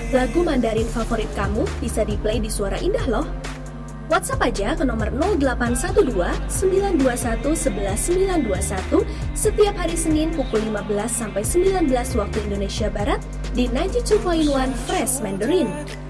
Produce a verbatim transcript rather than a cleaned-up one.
Lagu Mandarin favorit kamu bisa di-play di Suara Indah loh. WhatsApp aja ke nomor nol delapan satu dua sembilan dua satu sebelas sembilan dua satu setiap hari Senin pukul lima belas sampai sembilan belas waktu Indonesia Barat di sembilan puluh dua koma satu Fresh Mandarin.